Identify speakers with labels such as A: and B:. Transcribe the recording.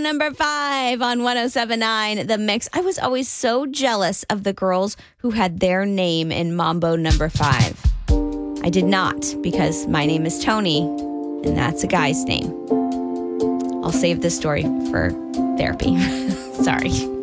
A: number 5 on 107.9 The Mix. I was always so jealous of the girls who had their name in Mambo number 5. I did not, because my name is Tony, and that's a guy's name. I'll save this story for therapy. Sorry.